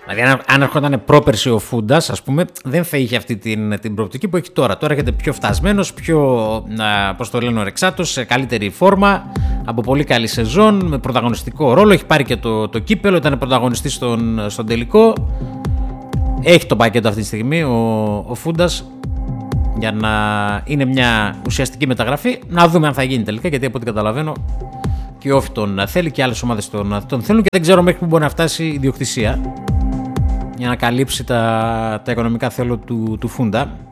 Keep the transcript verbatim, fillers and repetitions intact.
Δηλαδή, αν, αν ερχόταν πρόπερση ο Φούντας, ας πούμε, δεν θα είχε αυτή την, την προοπτική που έχει τώρα. Τώρα έρχεται πιο φθασμένος, πιο, πώς το λένε, ορεξάτος, σε καλύτερη φόρμα, από πολύ καλή σεζόν, με πρωταγωνιστικό ρόλο. Έχει πάρει και το, το κύπελο, ήταν πρωταγωνιστής στον, στον τελικό. Έχει το πακέτο αυτή τη στιγμή ο, ο Φούντας για να είναι μια ουσιαστική μεταγραφή. Να δούμε αν θα γίνει τελικά, γιατί από ό,τι καταλαβαίνω και ο Όφη τον θέλει και άλλες ομάδες τον, τον θέλουν και δεν ξέρω μέχρι που μπορεί να φτάσει η ιδιοκτησία για να καλύψει τα, τα οικονομικά θέλω του, του Φούντα.